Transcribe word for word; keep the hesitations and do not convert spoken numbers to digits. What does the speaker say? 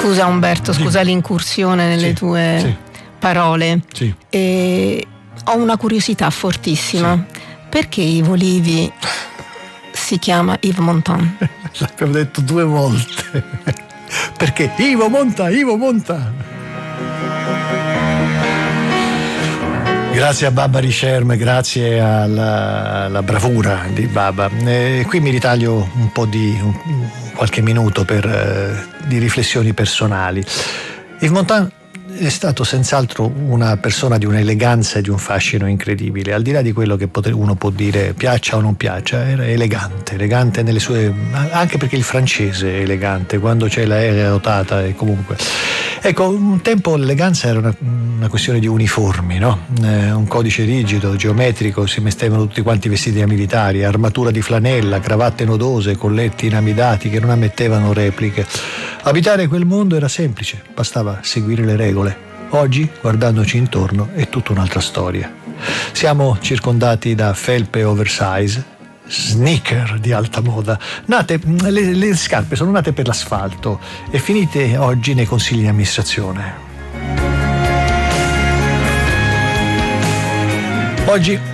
Scusa Umberto, scusa sì. l'incursione nelle sì, tue sì. parole. Sì. E ho una curiosità fortissima. Sì. Perché Ivo Livi si chiama Yves Montand? L'abbiamo detto due volte. Perché Ivo monta, Ivo monta. Grazie a Baba Richerme, grazie alla, alla bravura di Baba. E qui mi ritaglio un po' di un, qualche minuto per eh, di riflessioni personali. Yves Montand è stato senz'altro una persona di un'eleganza e di un fascino incredibile, al di là di quello che uno può dire piaccia o non piaccia. Era elegante, elegante nelle sue, anche perché il francese è elegante, quando c'è l'aerea rotata e comunque. Ecco, un tempo l'eleganza era una, una questione di uniformi, no? Eh, un codice rigido, geometrico, si mettevano tutti quanti vestiti da militari, armatura di flanella, cravatte nodose, colletti inamidati che non ammettevano repliche. Abitare quel mondo era semplice, bastava seguire le regole. Oggi, guardandoci intorno, è tutta un'altra storia. Siamo circondati da felpe oversize, sneaker di alta moda, nate, le, le scarpe sono nate per l'asfalto e finite oggi nei consigli di amministrazione. Oggi